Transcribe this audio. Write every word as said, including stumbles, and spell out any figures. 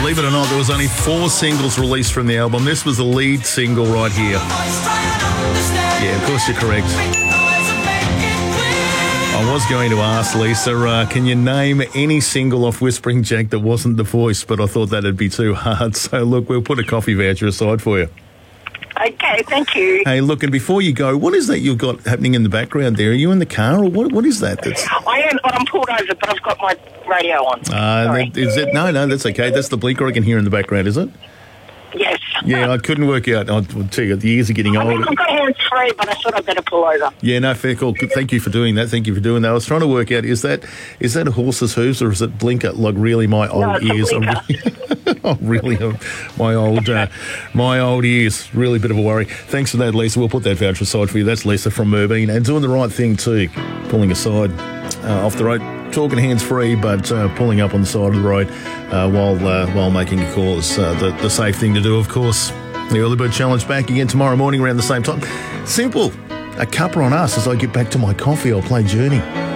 Believe it or not, there was only four singles released from the album. This was the lead single right here. Yeah, of course you're correct. I was going to ask, Lisa, uh, can you name any single off Whispering Jack that wasn't The Voice, but I thought that'd be too hard. So, look, we'll put a coffee voucher aside for you. Okay, thank you. Hey, look, and before you go, what is that you've got happening in the background there? Are you in the car, or what? What is that? That's... I am. I'm pulled over, but I've got my radio on. Uh, Sorry. that, is it? No, no, that's okay. That's the blinker I can hear in the background, is it? Yes. Yeah, I couldn't work out. I'll tell you, the years are getting I older. mean, I've got hands free, but I thought I'd better pull over. Yeah, no, fair call. Thank you for doing that. Thank you for doing that. I was trying to work out, is that is that a horse's hooves or is it blinker? Like, really, my old No, it's a ears. blinker. Oh, really, uh, my old uh, my old ears. Really a bit of a worry. Thanks for that, Lisa. We'll put that voucher aside for you. That's Lisa from Merbein. And doing the right thing, too. Pulling aside uh, off the road. Talking hands-free, but uh, pulling up on the side of the road uh, while uh, while making a call is uh, the, the safe thing to do, of course. The Early Bird Challenge back again tomorrow morning around the same time. Simple. A cuppa on us as I get back to my coffee. I'll play Journey.